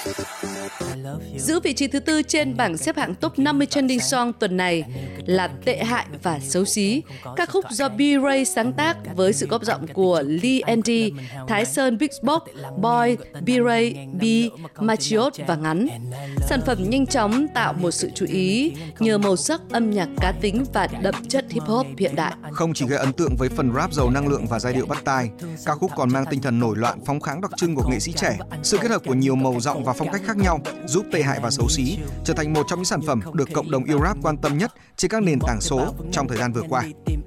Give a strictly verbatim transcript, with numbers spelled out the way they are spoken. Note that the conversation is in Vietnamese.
Giữ vị trí thứ tư trên bảng xếp hạng top năm mươi trending song tuần này là Tệ Hại và Xấu Xí, ca khúc do B-Ray sáng tác với sự góp giọng của Lee Andy, Thái Sơn Big Box, Boy, B-Ray, B, Machiot và Ngắn. Sản phẩm nhanh chóng tạo một sự chú ý nhờ màu sắc âm nhạc cá tính và đậm chất hip hop hiện đại. Không chỉ gây ấn tượng với phần rap giàu năng lượng và giai điệu bắt tai, ca khúc còn mang tinh thần nổi loạn phóng kháng đặc trưng của nghệ sĩ trẻ. Sự kết hợp của nhiều màu giọng và phong cách khác nhau giúp Tệ Hại và Xấu Xí trở thành một trong những sản phẩm được cộng đồng yêu rap quan tâm nhất trên các nền tảng số trong thời gian vừa qua.